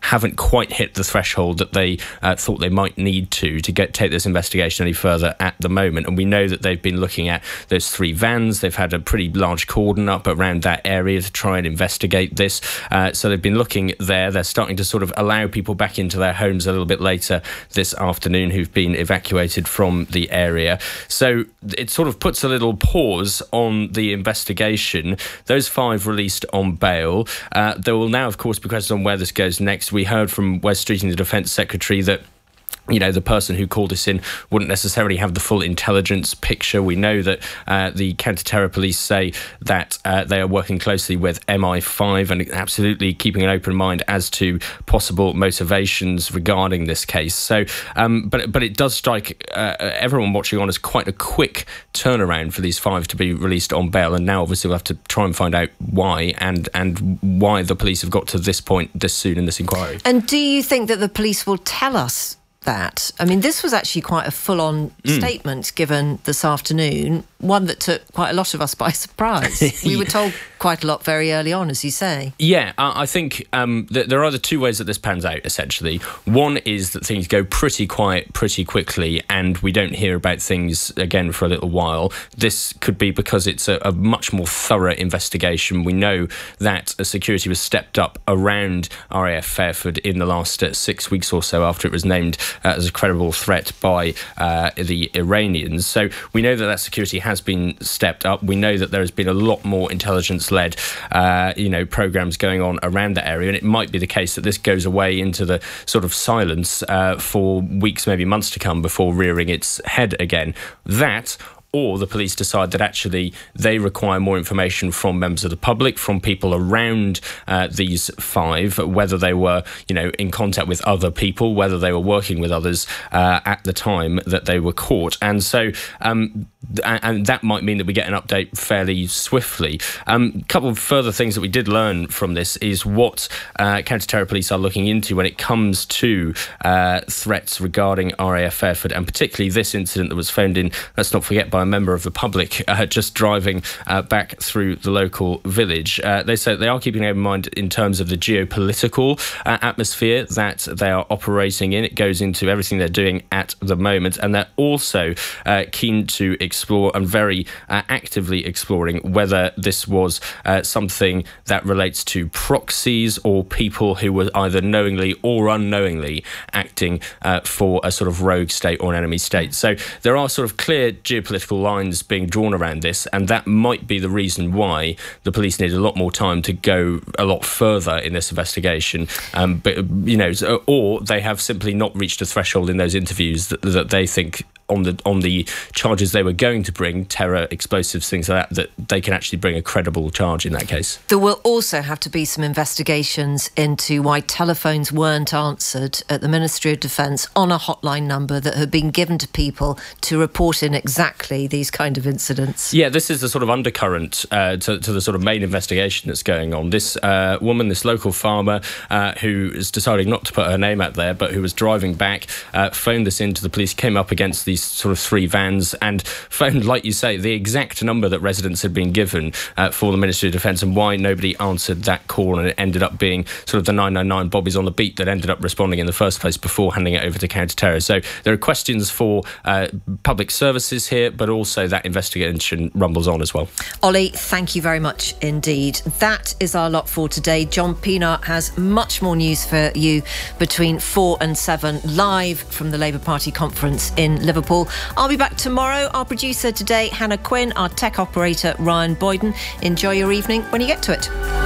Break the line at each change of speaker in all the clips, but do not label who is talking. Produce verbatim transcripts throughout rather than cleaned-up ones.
haven't quite hit the threshold that they uh, thought they might need to to get take this investigation any further at the moment. And we know that they've been looking at those three vans. They've had a pretty large cordon up around that area to try and investigate this. Uh, so they've been looking there. They're starting to sort of allow people back into their homes a little bit later this afternoon who've been evacuated from the area. So it sort of puts a little pause on the investigation. Those five released on bail. Uh, there will now, of course, be questions on where this goes next. We heard from Wes Streeting, the Defence Secretary, that you know, the person who called this in wouldn't necessarily have the full intelligence picture. We know that uh, the counter-terror police say that uh, they are working closely with M I five and absolutely keeping an open mind as to possible motivations regarding this case. So, um, but but it does strike uh, everyone watching on as quite a quick turnaround for these five to be released on bail. And now, obviously, we'll have to try and find out why and and why the police have got to this point this soon in this inquiry.
And do you think that the police will tell us that? I mean, this was actually quite a full-on mm. statement given this afternoon, one that took quite a lot of us by surprise. We were told quite a lot very early on, as you say.
Yeah, I think um, th- there are the two ways that this pans out, essentially. One is that things go pretty quiet pretty quickly and we don't hear about things again for a little while. This could be because it's a, a much more thorough investigation. We know that security was stepped up around R A F Fairford in the last uh, six weeks or so after it was named uh, as a credible threat by uh, the Iranians. So we know that that security has been stepped up. We know that there has been a lot more intelligence-led, uh, you know, programs going on around the area, and it might be the case that this goes away into the sort of silence uh, for weeks, maybe months to come before rearing its head again. That, or the police decide that actually they require more information from members of the public, from people around uh, these five, whether they were, you know, in contact with other people, whether they were working with others uh, at the time that they were caught. And so, um, th- and that might mean that we get an update fairly swiftly. A um, couple of further things that we did learn from this is what uh, counter-terror police are looking into when it comes to uh, threats regarding R A F Fairford, and particularly this incident that was phoned in, let's not forget, by a member of the public uh, just driving uh, back through the local village. Uh, they say they are keeping an open mind in terms of the geopolitical uh, atmosphere that they are operating in. It goes into everything they're doing at the moment, and they're also uh, keen to explore and very uh, actively exploring whether this was uh, something that relates to proxies or people who were either knowingly or unknowingly acting uh, for a sort of rogue state or an enemy state. So there are sort of clear geopolitical lines being drawn around this, and that might be the reason why the police need a lot more time to go a lot further in this investigation. Um, but, you know, or they have simply not reached a threshold in those interviews that, that they think on the on the charges they were going to bring, terror, explosives, things like that, that they can actually bring a credible charge in that case.
There will also have to be some investigations into why telephones weren't answered at the Ministry of Defence on a hotline number that had been given to people to report in exactly these kind of incidents.
Yeah, this is the sort of undercurrent uh, to, to the sort of main investigation that's going on. This uh, woman, this local farmer uh, who is deciding not to put her name out there, but who was driving back, uh, phoned this in to the police, came up against these sort of three vans and found, like you say, the exact number that residents had been given uh, for the Ministry of Defence and why nobody answered that call, and it ended up being sort of the nine nine nine Bobbies on the beat that ended up responding in the first place before handing it over to counter-terror. So there are questions for uh, public services here, but also that investigation rumbles on as well.
Ollie, thank you very much indeed. That is our lot for today. John Pienaar has much more news for you between four and seven, live from the Labour Party conference in Liverpool. I'll be back tomorrow. Our producer today, Hannah Quinn, our tech operator, Ryan Boyden. Enjoy your evening when you get to it.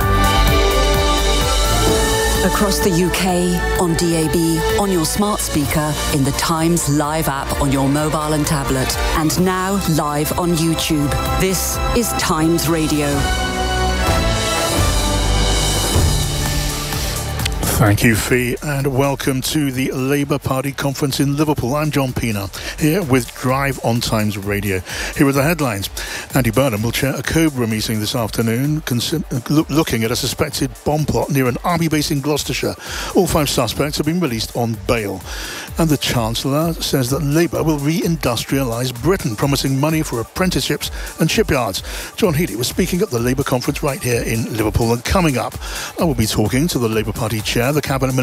Across the U K, on D A B, on your smart speaker, in the Times Live app on your mobile and tablet, and now live on YouTube. This is Times Radio.
Thank you, Fee, and welcome to the Labour Party conference in Liverpool. I'm John Pienaar, here with Drive on Times Radio. Here are the headlines. Andy Burnham will chair a Cobra meeting this afternoon, consi- look, looking at a suspected bomb plot near an army base in Gloucestershire. All five suspects have been released on bail. And the Chancellor says that Labour will re-industrialise Britain, promising money for apprenticeships and shipyards. John Healey was speaking at the Labour conference right here in Liverpool. And coming up, I will be talking to the Labour Party chair, the Cabinet Minister,